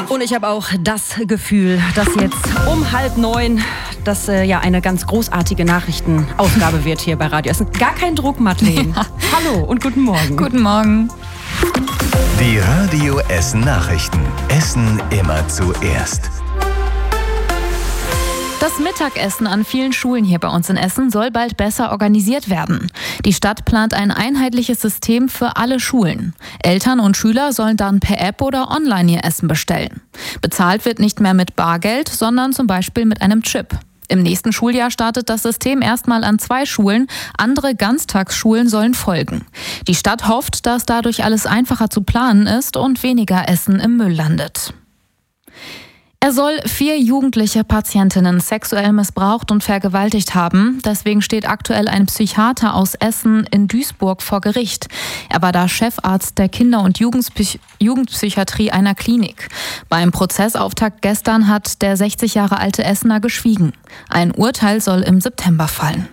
Und ich habe auch das Gefühl, dass jetzt um 8:30 das eine ganz großartige Nachrichtenausgabe wird hier bei Radio Essen. Gar kein Druck, Madeleine. Ja. Hallo und guten Morgen. Guten Morgen. Die Radio Essen Nachrichten. Essen immer zuerst. Das Mittagessen an vielen Schulen hier bei uns in Essen soll bald besser organisiert werden. Die Stadt plant ein einheitliches System für alle Schulen. Eltern und Schüler sollen dann per App oder online ihr Essen bestellen. Bezahlt wird nicht mehr mit Bargeld, sondern zum Beispiel mit einem Chip. Im nächsten Schuljahr startet das System erstmal an 2 Schulen. Andere Ganztagsschulen sollen folgen. Die Stadt hofft, dass dadurch alles einfacher zu planen ist und weniger Essen im Müll landet. Er soll 4 jugendliche Patientinnen sexuell missbraucht und vergewaltigt haben. Deswegen steht aktuell ein Psychiater aus Essen in Duisburg vor Gericht. Er war da Chefarzt der Kinder- und Jugendpsychiatrie einer Klinik. Beim Prozessauftakt gestern hat der 60 Jahre alte Essener geschwiegen. Ein Urteil soll im September fallen.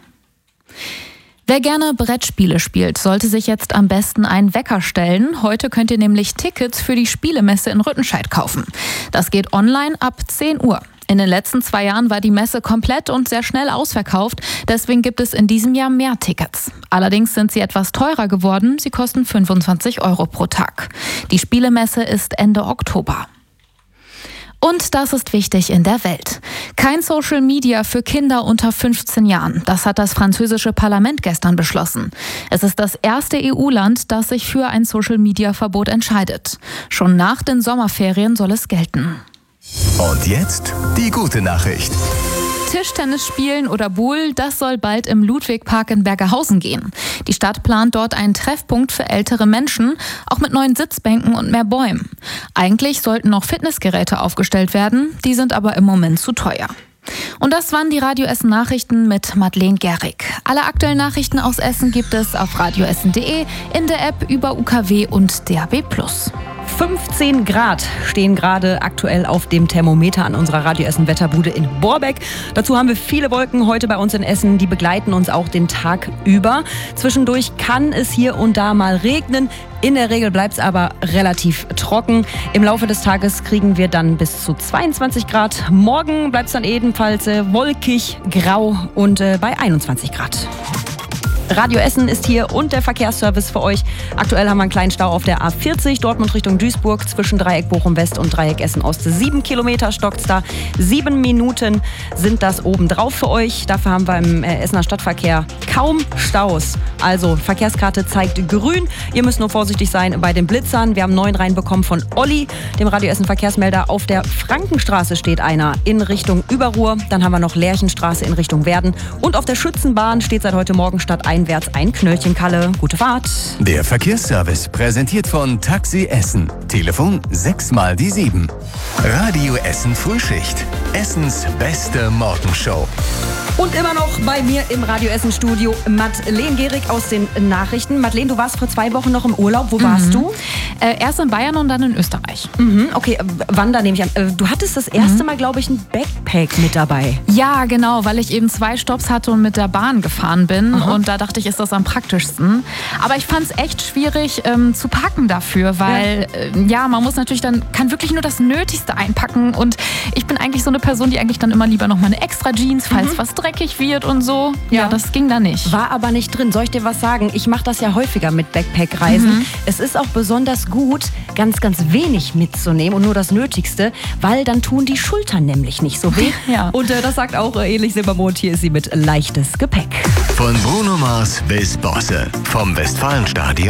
Wer gerne Brettspiele spielt, sollte sich jetzt am besten einen Wecker stellen. Heute könnt ihr nämlich Tickets für die Spielemesse in Rüttenscheid kaufen. Das geht online ab 10 Uhr. In den letzten 2 Jahren war die Messe komplett und sehr schnell ausverkauft. Deswegen gibt es in diesem Jahr mehr Tickets. Allerdings sind sie etwas teurer geworden. Sie kosten 25 € pro Tag. Die Spielemesse ist Ende Oktober. Und das ist wichtig in der Welt. Kein Social Media für Kinder unter 15 Jahren. Das hat das französische Parlament gestern beschlossen. Es ist das erste EU-Land, das sich für ein Social Media Verbot entscheidet. Schon nach den Sommerferien soll es gelten. Und jetzt die gute Nachricht. Tischtennis spielen oder Boule, das soll bald im Ludwigpark in Bergerhausen gehen. Die Stadt plant dort einen Treffpunkt für ältere Menschen, auch mit neuen Sitzbänken und mehr Bäumen. Eigentlich sollten noch Fitnessgeräte aufgestellt werden, die sind aber im Moment zu teuer. Und das waren die Radio Essen Nachrichten mit Madeleine Gehrig. Alle aktuellen Nachrichten aus Essen gibt es auf radioessen.de, in der App, über UKW und DAB+. 15 Grad stehen gerade aktuell auf dem Thermometer an unserer Radio Essen Wetterbude in Borbeck. Dazu haben wir viele Wolken heute bei uns in Essen, die begleiten uns auch den Tag über. Zwischendurch kann es hier und da mal regnen. In der Regel bleibt es aber relativ trocken. Im Laufe des Tages kriegen wir dann bis zu 22 Grad. Morgen bleibt es dann ebenfalls wolkig, grau und bei 21 Grad. Radio Essen ist hier und der Verkehrsservice für euch. Aktuell haben wir einen kleinen Stau auf der A40, Dortmund Richtung Duisburg, zwischen Dreieck Bochum West und Dreieck Essen Ost. 7 Kilometer stockt's da. 7 Minuten sind das obendrauf für euch. Dafür haben wir im Essener Stadtverkehr kaum Staus. Also Verkehrskarte zeigt grün. Ihr müsst nur vorsichtig sein bei den Blitzern. Wir haben 9 reinbekommen von Olli, dem Radio Essen Verkehrsmelder. Auf der Frankenstraße steht einer in Richtung Überruhr. Dann haben wir noch Lerchenstraße in Richtung Werden. Und auf der Schützenbahn steht seit heute Morgen stadteinwärts ein Knöllchen-Kalle. Gute Fahrt. Der Verkehrsservice präsentiert von Taxi Essen. Telefon 6x7. Radio Essen Frühschicht. Essens beste Morgenshow. Und immer noch bei mir im Radio Essen Studio Madeleine Gehrig aus den Nachrichten. Madeleine, du warst vor 2 Wochen noch im Urlaub. Wo warst du? Erst in Bayern und dann in Österreich. Okay, wann da nehme ich an? Du hattest das erste Mal, glaube ich, ein Backpack mit dabei. Ja, genau, weil ich eben 2 Stopps hatte und mit der Bahn gefahren bin. Und da dachte ich, ist das am praktischsten. Aber ich fand es echt schwierig zu packen dafür, weil man muss natürlich kann wirklich nur das Nötigste einpacken. Und ich bin eigentlich so eine Person, die eigentlich dann immer lieber noch mal eine extra Jeans, falls was dreckig wird und so. Ja, das ging da nicht. War aber nicht drin. Soll ich dir was sagen? Ich mache das ja häufiger mit Backpack-Reisen. Es ist auch besonders gut, ganz, ganz wenig mitzunehmen und nur das Nötigste, weil dann tun die Schultern nämlich nicht so weh. Ja. Und das sagt auch Elich Silbermond. Hier ist sie mit leichtes Gepäck. Von Bruno Mars bis Bosse. Vom Westfalenstadion